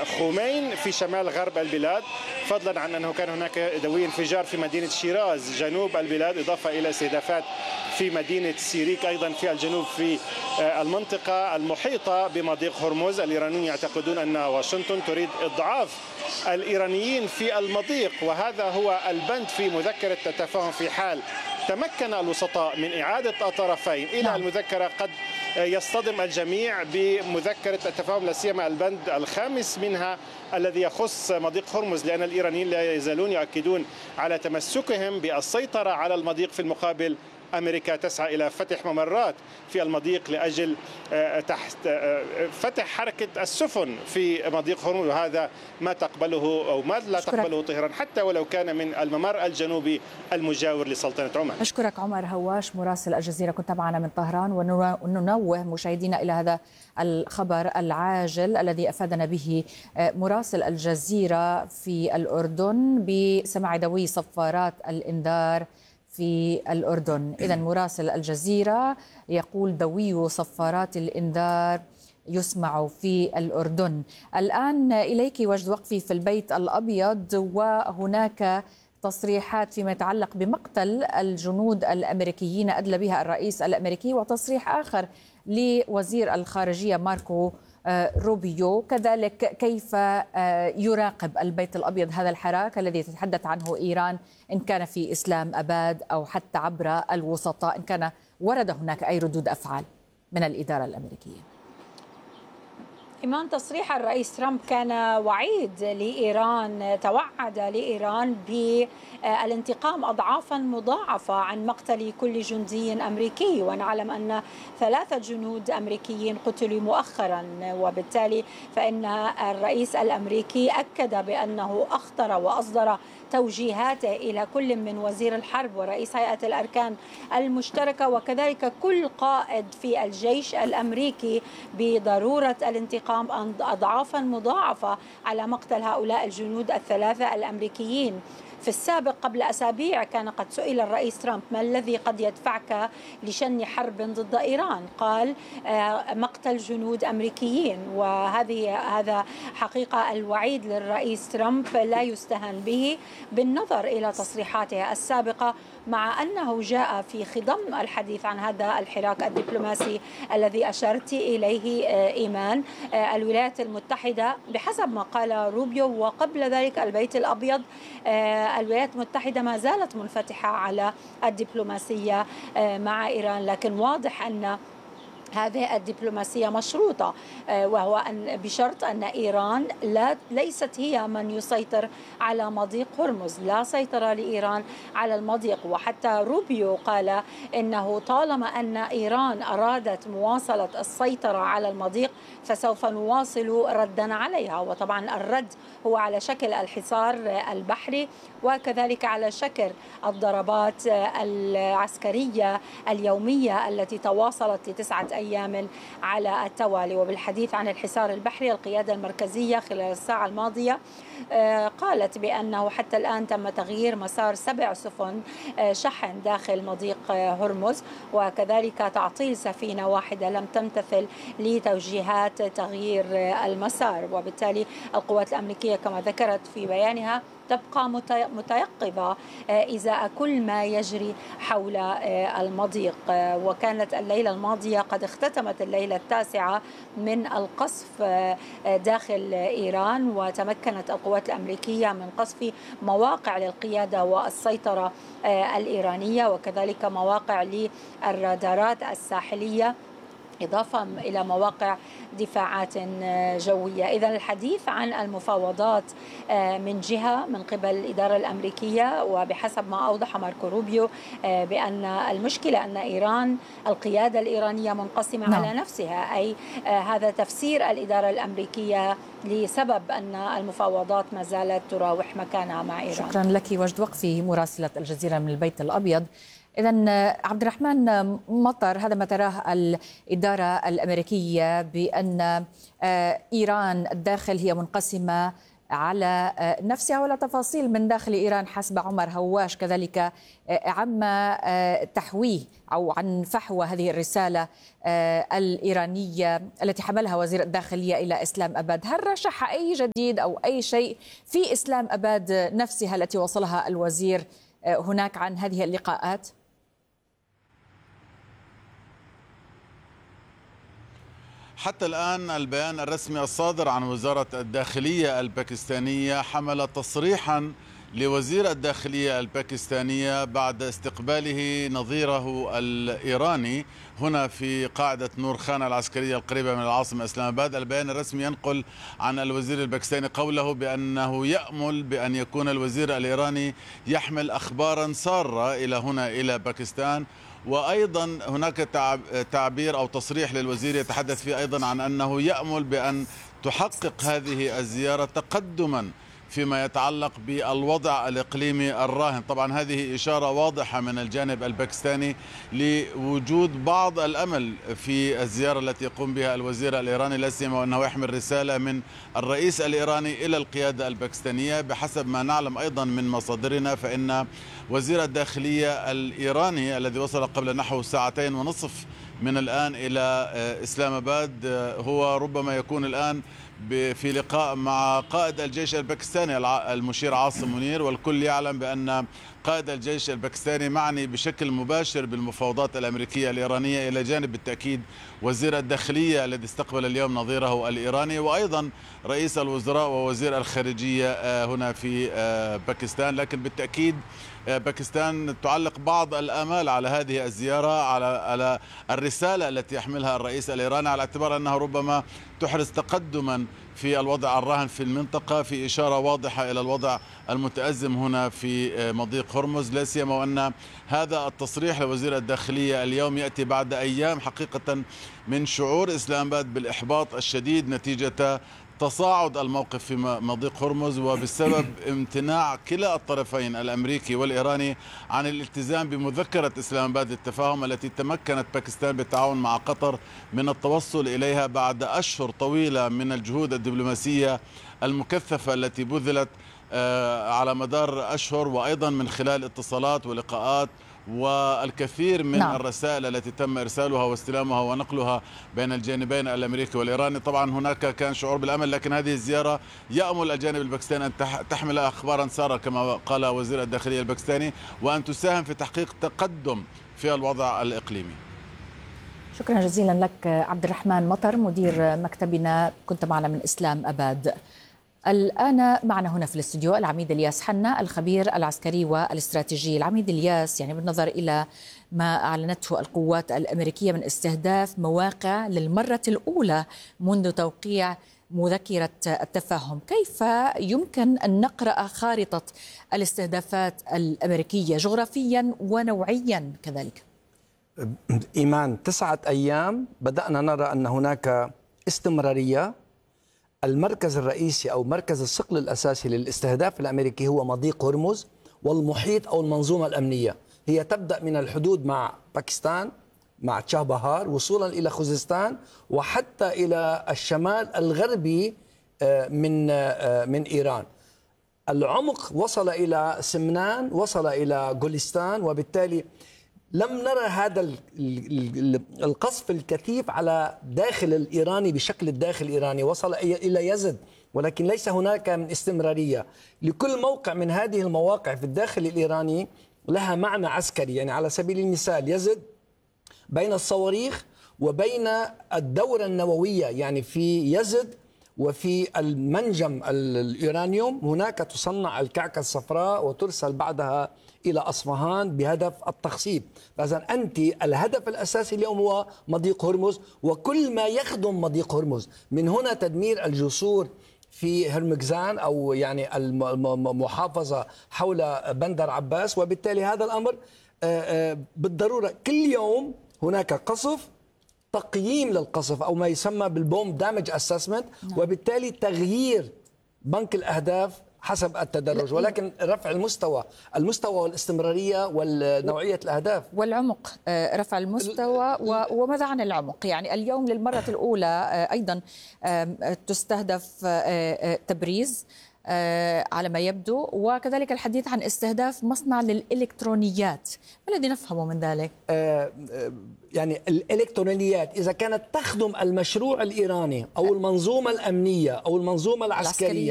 خمين في شمال غرب البلاد، فضلا عن أنه كان هناك دوي انفجار في مدينة شيراز جنوب البلاد، إضافة إلى استهدافات في مدينة سيريك أيضا في الجنوب في المنطقة المحيطة بمضيق هرمز. الإيرانيون يعتقدون أن واشنطن تريد إضعاف الإيرانيين في المضيق، وهذا هو البند في مذكرة التفاهم. في حال تمكن الوسطاء من إعادة الطرفين إلى المذكرة قد يصطدم الجميع بمذكرة التفاهم، لا سيما البند الخامس منها الذي يخص مضيق هرمز، لأن الإيرانيين لا يزالون يؤكدون على تمسكهم بالسيطرة على المضيق. في المقابل أمريكا تسعى إلى فتح ممرات في المضيق لأجل فتح حركة السفن في مضيق هرمز، وهذا ما تقبله أو ما لا تقبله طهران حتى ولو كان من الممر الجنوبي المجاور لسلطنة عمان. أشكرك عمر هواش مراسل الجزيرة، كنت معنا من طهران. وننوه مشاهدينا إلى هذا الخبر العاجل الذي أفادنا به مراسل الجزيرة في الأردن بسماع دوي صفارات الإنذار في الأردن. إذن مراسل الجزيرة يقول دوي صفارات الإنذار يسمع في الأردن. الآن إليك وجد وقفي في البيت الأبيض، وهناك تصريحات فيما يتعلق بمقتل الجنود الأمريكيين أدلى بها الرئيس الأمريكي، وتصريح آخر لوزير الخارجية ماركو روبيو. كذلك كيف يراقب البيت الأبيض هذا الحراك الذي تتحدث عنه إيران، إن كان في إسلام أباد أو حتى عبر الوسطاء، إن كان ورد هناك أي ردود أفعال من الإدارة الأمريكية؟ إيمان، تصريح الرئيس ترامب كان وعيد لإيران، توعد لإيران بالانتقام أضعافا مضاعفة عن مقتل كل جندي أمريكي، ونعلم أن 3 جنود أمريكيين قتلوا مؤخرا، وبالتالي فإن الرئيس الأمريكي أكد بأنه أخطر وأصدر توجيهاته إلى كل من وزير الحرب ورئيس هيئة الأركان المشتركة وكذلك كل قائد في الجيش الأمريكي بضرورة الانتقام أضعافا مضاعفة على مقتل هؤلاء الجنود ال3 الأمريكيين. في السابق قبل أسابيع كان قد سئل الرئيس ترامب ما الذي قد يدفعك لشن حرب ضد إيران؟ قال مقتل جنود أمريكيين، هذا حقيقة الوعيد للرئيس ترامب لا يستهان به بالنظر إلى تصريحاته السابقة، مع أنه جاء في خضم الحديث عن هذا الحراك الدبلوماسي الذي أشرت إليه إيمان. الولايات المتحدة بحسب ما قال روبيو وقبل ذلك البيت الأبيض، الولايات المتحدة ما زالت منفتحة على الدبلوماسية مع إيران، لكن واضح أن هذه الدبلوماسية مشروطة، وهو أن بشرط أن إيران ليست هي من يسيطر على مضيق هرمز، لا سيطرة لإيران على المضيق. وحتى روبيو قال إنه طالما أن إيران أرادت مواصلة السيطرة على المضيق فسوف نواصل ردا عليها، وطبعا الرد هو على شكل الحصار البحري وكذلك على شكل الضربات العسكرية اليومية التي تواصلت ل9 أيام على التوالي. وبالحديث عن الحصار البحري، القيادة المركزية خلال الساعة الماضية قالت بأنه حتى الآن تم تغيير مسار 7 سفن شحن داخل مضيق هرمز، وكذلك تعطيل سفينة واحدة لم تمتثل لتوجيهات تغيير المسار. وبالتالي القوات الأمريكية كما ذكرت في بيانها تبقى متيقظة إزاء كل ما يجري حول المضيق. وكانت الليلة الماضية قد اختتمت الليلة 9 من القصف داخل إيران، وتمكنت القوات الأمريكية من قصف مواقع للقيادة والسيطرة الإيرانية وكذلك مواقع للرادارات الساحلية، إضافة إلى مواقع دفاعات جوية. إذن الحديث عن المفاوضات من جهة من قبل الإدارة الأمريكية، وبحسب ما أوضح ماركو روبيو بأن المشكلة أن إيران القيادة الإيرانية منقسمة على نفسها، أي هذا تفسير الإدارة الأمريكية لسبب أن المفاوضات ما زالت تراوح مكانها مع إيران. شكرا لك وجد وقفي مراسلة الجزيرة من البيت الأبيض. إذن عبد الرحمن مطر، هذا ما تراه الإدارة الأمريكية بأن إيران الداخل هي منقسمة على نفسها ولا تفاصيل من داخل إيران حسب عمر هواش كذلك عما تحويه أو عن فحوى هذه الرسالة الإيرانية التي حملها وزير الداخلية إلى إسلام أباد؟ هل رشح أي جديد أو أي شيء في إسلام أباد نفسها التي وصلها الوزير هناك عن هذه اللقاءات؟ حتى الآن البيان الرسمي الصادر عن وزارة الداخلية الباكستانية حمل تصريحا لوزير الداخلية الباكستانية بعد استقباله نظيره الإيراني هنا في قاعدة نور خان العسكرية القريبة من العاصمة إسلام آباد. البيان الرسمي ينقل عن الوزير الباكستاني قوله بأنه يأمل بأن يكون الوزير الإيراني يحمل أخبارا سارة إلى هنا إلى باكستان. وأيضا هناك تعبير أو تصريح للوزير يتحدث فيه أيضا عن أنه يأمل بأن تحقق هذه الزيارة تقدما فيما يتعلق بالوضع الإقليمي الراهن. طبعا هذه إشارة واضحة من الجانب الباكستاني لوجود بعض الأمل في الزيارة التي يقوم بها الوزير الإيراني، لا سيما وأنه يحمل رسالة من الرئيس الإيراني إلى القيادة الباكستانية. بحسب ما نعلم أيضا من مصادرنا فإن وزير الداخلية الإيراني الذي وصل قبل نحو 2.5 ساعات من الآن إلى إسلام آباد هو ربما يكون الآن في لقاء مع قائد الجيش الباكستاني المشير عاصم منير، والكل يعلم بأن قائد الجيش الباكستاني معني بشكل مباشر بالمفاوضات الأمريكية الإيرانية، إلى جانب بالتأكيد وزير الداخلية الذي استقبل اليوم نظيره الإيراني، وأيضا رئيس الوزراء ووزير الخارجية هنا في باكستان. لكن بالتأكيد باكستان تعلق بعض الآمال على هذه الزيارة، على الرسالة التي يحملها الرئيس الإيراني، على اعتبار أنها ربما تحرز تقدما في الوضع الراهن في المنطقة، في إشارة واضحة إلى الوضع المتأزم هنا في مضيق هرمز، لا سيما وأن هذا التصريح لوزير الداخلية اليوم يأتي بعد أيام حقيقة من شعور إسلام آباد بالإحباط الشديد نتيجة تصاعد الموقف في مضيق هرمز، وبسبب امتناع كلا الطرفين الأمريكي والإيراني عن الالتزام بمذكرة إسلام آباد للتفاهم التي تمكنت باكستان بالتعاون مع قطر من التوصل إليها بعد أشهر طويلة من الجهود الدبلوماسية المكثفة التي بذلت على مدار أشهر، وأيضا من خلال اتصالات ولقاءات والكثير من الرسائل التي تم إرسالها واستلامها ونقلها بين الجانبين الأمريكي والإيراني. طبعا هناك كان شعور بالأمل، لكن هذه الزيارة يأمل الجانب الباكستاني أن تحمل أخبارا سارة كما قال وزير الداخلية الباكستاني، وأن تساهم في تحقيق تقدم في الوضع الإقليمي. شكرا جزيلا لك عبد الرحمن مطر مدير مكتبنا، كنت معنا من إسلام أباد. الآن معنا هنا في الاستوديو العميد الياس حنا الخبير العسكري والاستراتيجي. العميد الياس، يعني بالنظر إلى ما أعلنته القوات الأمريكية من استهداف مواقع للمرة الأولى منذ توقيع مذكرة التفاهم، كيف يمكن أن نقرأ خارطة الاستهدافات الأمريكية جغرافيا ونوعيا كذلك؟ إيمان 9 أيام بدأنا نرى أن هناك استمرارية. المركز الرئيسي أو مركز الثقل الأساسي للاستهداف الأمريكي هو مضيق هرمز والمحيط أو المنظومة الأمنية. هي تبدأ من الحدود مع باكستان مع تشابهار وصولا إلى خوزستان وحتى إلى الشمال الغربي من إيران. العمق وصل إلى سمنان، وصل إلى جولستان، وبالتالي لم نرى هذا القصف الكثيف على داخل الإيراني بشكل الداخل الإيراني، وصل إلى يزد، ولكن ليس هناك من استمرارية. لكل موقع من هذه المواقع في الداخل الإيراني لها معنى عسكري. يعني على سبيل المثال يزد بين الصواريخ وبين الدورة النووية، يعني في يزد وفي المنجم اليورانيوم هناك تصنع الكعكة الصفراء وترسل بعدها إلى أصفهان بهدف التخصيب. فإذا أنت الهدف الأساسي اليوم هو مضيق هرمز وكل ما يخدم مضيق هرمز، من هنا تدمير الجسور في هرمزغان أو يعني المحافظة حول بندر عباس. وبالتالي هذا الأمر بالضرورة كل يوم هناك قصف، تقييم للقصف أو ما يسمى بالبوم دامج أسسمنت، وبالتالي تغيير بنك الأهداف حسب التدرج، ولكن رفع المستوى والاستمرارية ونوعية الأهداف والعمق. رفع المستوى وماذا عن العمق؟ يعني اليوم للمرة الأولى أيضا تستهدف تبريز، على ما يبدو، وكذلك الحديث عن استهداف مصنع للإلكترونيات. ما الذي نفهمه من ذلك؟ يعني الإلكترونيات إذا كانت تخدم المشروع الإيراني أو المنظومة الأمنية أو المنظومة العسكرية